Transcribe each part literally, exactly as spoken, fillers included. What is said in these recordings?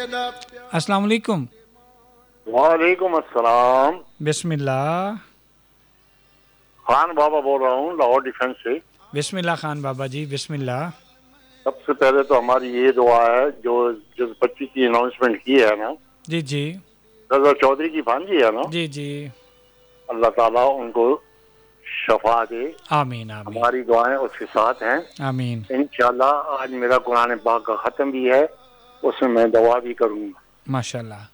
अस्सलाम वालेकुम। वालेकुम अस्सलाम। बिस्मिल्लाह। खान बाबा बोल रहा हूँ लाहौर डिफेंस से। बिस्मिल्लाह खान बाबा जी, बिस्मिल्लाह। सबसे पहले तो हमारी ये दुआ है जो जो बच्ची की अनाउंसमेंट की है ना, जी जी रजा चौधरी की भांजी है ना, जी जी, अल्लाह ताला उनको शफा दे। आमीन आमीन हमारी दुआएं उसके साथ हैं आमीन। इंशाल्लाह। आज मेरा कुरान पाक का ख़त्म भी है, उसमें मैं दुआ भी करूँगा। माशाल्लाह।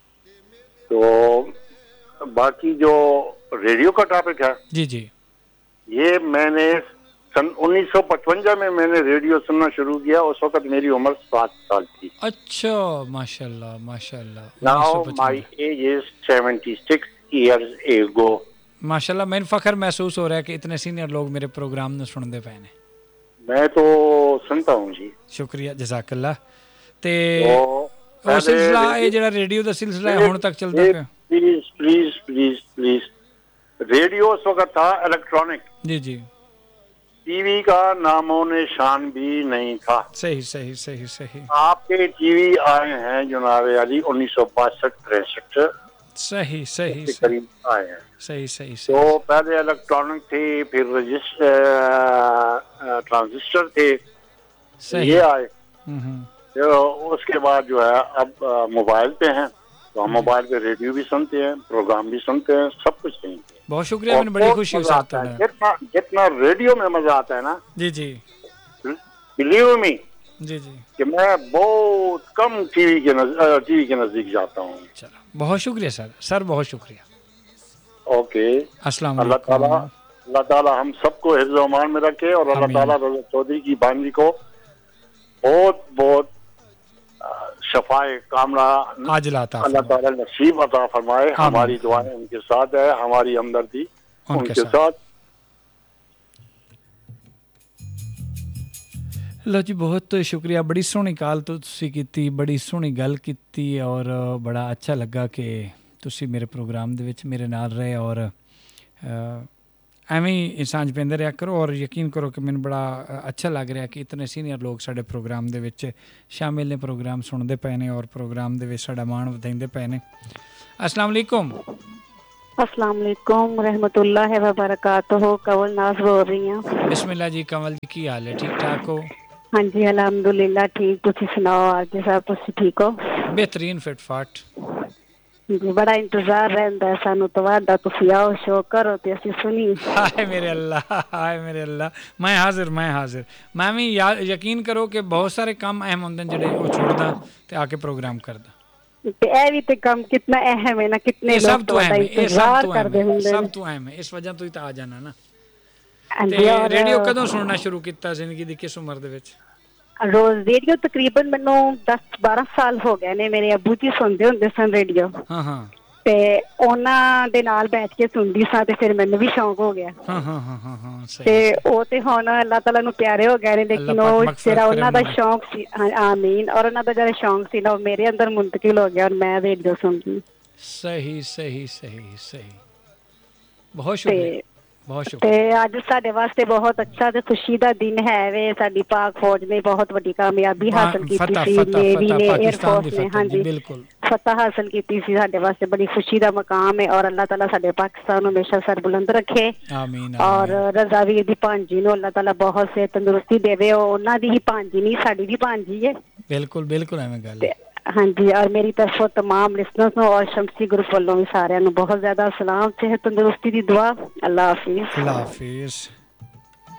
तो बाकी जो रेडियो का टॉपिक है, जी जी, ये मैंने सन उन्नीस सौ पचवंजा में मैंने रेडियो सुनना शुरू किया। उस वक्त मेरी उम्र सात साल थी। अच्छा, माशाल्लाह माशाल्लाह। Now my age is seventy six years ago. माशाल्लाह, मैंने फखर महसूस हो रहा है कि इतने सीनियर लोग मेरे प्रोग्राम में सुनते पे ने। मैं तो सुनता हूँ जी। शुक्रिया, जज़ाकल्लाह। ते तो ਉਹ ਸਿਲਸਿਲਾ ਇਹ ਜਿਹੜਾ ਰੇਡੀਓ ਦਾ ਸਿਲਸਿਲਾ ਹੈ ਹੁਣ ਤੱਕ ਚੱਲਦਾ ਪਿਆ। Please please please please radio उस वक्त था इलेक्ट्रॉनिक। जी जी, टीवी का नामो निशान भी नहीं था। सही सही सही सही। आपके टीवी आए हैं जनाब अली उन्नीस सौ बासठ तिरसठ सही सही के सही करीब आए हैं। सही सही तो सही पहले इलेक्ट्रॉनिक थे, फिर रजिस्टर ट्रांजिस्टर थे, सही। ये आए। हम्म हम्म, तो उसके बाद जो है अब आ, मोबाइल पे हैं, तो हम मोबाइल पे रेडियो भी सुनते हैं, प्रोग्राम भी सुनते हैं, सब कुछ सुनते हैं। बहुत शुक्रिया, मैंने बड़ी खुशी मजा आता है। जितना जितना रेडियो में मजा आता है ना, जी जी बिलीव मी जी जी, कि मैं बहुत कम टीवी के टीवी के नजदीक जाता हूँ। चलो बहुत शुक्रिया सर, सर बहुत शुक्रिया। ओके, अस्सलाम अल्लाह ताला वालेकुम। अल्लाह ताला हम सबको हिफ्ज़ व अमान में रखे, और अल्लाह आमीन। ताला रज़ा चौधरी की भांजी को बहुत बहुत शफाए कामना आजिला अता अल्लाह फरमाए। ताला नसीब अता फरमाए। हमारी दुआएं उनके साथ है, हमारी हमदर्दी उनके उनके साथ। साथ। लो जी, बहुत शुक्रिया। बड़ी सोहनी काल तो तुसी कीती, बड़ी सोहनी गल कीती, और बड़ा अच्छा लगा कि तुसी मेरे प्रोग्राम दे विच मेरे नाल रहे, और ਐਵੇਂ ਹੀ ਸਾਂਝ ਪੈਂਦੇ ਰਿਹਾ ਕਰੋ। ਔਰ ਯਕੀਨ ਕਰੋ ਕਿ ਮੈਨੂੰ ਬੜਾ ਅੱਛਾ ਲੱਗ ਰਿਹਾ ਕਿ ਇਤਨੇ ਸੀਨੀਅਰ ਲੋਕ ਸਾਡੇ ਪ੍ਰੋਗਰਾਮ ਦੇ ਵਿੱਚ ਸ਼ਾਮਿਲ ਨੇ, ਪ੍ਰੋਗਰਾਮ ਸੁਣਦੇ ਪਏ ਨੇ, ਔਰ ਪ੍ਰੋਗਰਾਮ ਦੇ ਵਿੱਚ ਸਾਡਾ ਮਾਣ ਵਧਾਉਂਦੇ ਪਏ ਨੇ। अस्सलाम वालेकुम। अस्सलाम वालेकुम रहमतुल्लाह व बरकातहू। कंवल नाज बोल रही हूँ। बिस्मिल्लाह जी, कंवल जी की हाल है? ठीक ठाक हो? हाँ जी अलहमदुलिल्लाह ठीक। तुसी सुनाओ आज साहब, तुसी ठीक हो? बेहतरीन फिट फाट जी, बड़ा इंतजार रहता है सानू तवादा, तुसी आओ शो करो ते असी सुनी। हाय मेरे अल्लाह, हाय मेरे अल्लाह, मैं हाजिर मैं हाजिर। मैं भी यकीन करो कि बहुत सारे काम अहम होंगे जिहड़े वो छोड़दा ते आके प्रोग्राम करदा। ते ए भी ते काम कितना अहम है ना, कितने ये सब लोग तो अहम है, ये सब तो करदे अहम है, हुंदे सब ने। तो अहम है। इस वजह तो ही तो आ जाना ना। हां ते जी, और रेडियो कदों सुनना शुरू किया जिंदगी दी किस उम्र दे विच? रोज रेडियो तकरीबन मैनू दस बारह साल हो गए ने। मेरे अबू जी सुनते हुंदे सन रेडियो, हाँ हाँ ਤੇ ਉਹਨਾਂ ਦੇ ਨਾਲ ਬੈਠ ਕੇ ਸੁਣਦੀ ਸਾਂ, ਤੇ ਫਿਰ ਮੈਨੂੰ ਵੀ ਸ਼ੌਂਕ ਹੋ ਗਿਆ। हाँ हाँ हाँ हाँ हाँ सही ਤੇ सही। ਉਹ ਤੇ ਹੁਣ ਅੱਲਾਹ ਤਾਲਾ ਨੂੰ ਪਿਆਰੇ ਹੋ ਗਏ ਨੇ, ਲੇਕਿਨ ਅੱਲਾਹ ਪਾਕ ਉਹ ਮਗਫਿਰਤ ਜਿਹੜਾ ਕਰੇ ਉਹਨਾਂ ਦਾ ਉਹਨਾਂ ਦੀ। ਸ਼ੌਂਕ ਸੀ, ਹਾਂ, ਆਮੀਨ, ਔਰ ਉਹਨਾਂ ਦਾ ਜਿਹੜਾ ਸ਼ੌਂਕ ਸੀ ਨਾ ਉਹ ਮੇਰੇ ਅੰਦਰ ਮੁੰਤਕਿਲ ਹੋ ਗਿਆ, ਔਰ ਮੈਂ ਰੇਡੀਓ ਸੁਣਦੀ। सही सही सही सही, बहुत ਤੇ शुक्रिया बहुत ਤੇ शुक्रिया। ਅੱਜ ਸਾਡੇ ਵਾਸਤੇ ਬਹੁਤ ਅੱਛਾ ਤੇ ਖੁਸ਼ੀ ਦਾ ਦਿਨ ਹੈ ਵੇ। ਸਾਡੀ ਪਾਕ ਫੌਜ ਨੇ ਬਹੁਤ ਵੱਡੀ ਕਾਮਯਾਬੀ ਹਾਸਲ ਕੀਤੀ फतह ਸੀ, फतह ਨੇਵੀ फतह ਨੇ, 에ਅਰ पाकिस्तान दी ਫੋਰਸ ਨੇ, फतह जी, ਹਾਂਜੀ बिल्कुल। ਫਤਹ ਹਾਸਲ ਕੀਤੀ ਸੀ। ਸਾਡੇ ਵਾਸਤੇ ਬੜੀ ਖੁਸ਼ੀ ਦਾ ਮਕਾਮ ਹੈ, ਔਰ ਅੱਲਾਹ ਤਾਲਾ ਸਾਡੇ ਪਾਕਿਸਤਾਨ ਨੂੰ ਹਮੇਸ਼ਾ ਸਰਬੁਲੰਦ ਰੱਖੇ। आमीन ਔਰ आमीन, ਰਜ਼ਾ ਵੀਰ ਦੀ ਭਾਂਜੀ ਨੂੰ ਅੱਲਾਹ ਤਾਲਾ ਬਹੁਤ ਸੇ ਤੰਦਰੁਸਤੀ ਦੇਵੇ। ਉਹ ਉਹਨਾਂ ਦੀ ਹੀ ਭਾਂਜੀ ਨਹੀਂ, ਸਾਡੀ ਵੀ ਭਾਂਜੀ ਹੈ। बिल्कुल बिल्कुल एवं गल ਤੇ है। ਹਾਂਜੀ, ਔਰ ਮੇਰੀ ਤਰਫੋਂ तमाम ਲਿਸਨਰਸ ਨੂੰ ਔਰ ਸ਼ਮਸੀ ਗਰੁੱਪ ਵੱਲੋਂ ਵੀ ਸਾਰਿਆਂ ਨੂੰ ਬਹੁਤ ਜ਼ਿਆਦਾ ਸਲਾਮ, ਸਿਹਤ ਤੰਦਰੁਸਤੀ ਦੀ ਦੁਆ। ਅੱਲਾਹ ਹਾਫਿਜ਼। अल्लाह हाफिज।